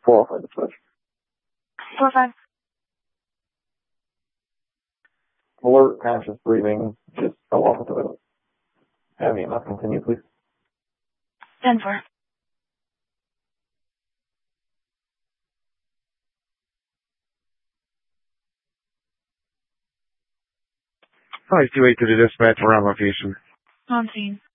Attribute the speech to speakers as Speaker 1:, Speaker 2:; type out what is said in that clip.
Speaker 1: 405 to switch.
Speaker 2: 4-5.
Speaker 1: Alert, conscious breathing, just fell off the toilet. Have you not continue, please?
Speaker 2: 10-4.
Speaker 3: 528 to the dispatch, we're on location.
Speaker 2: On scene.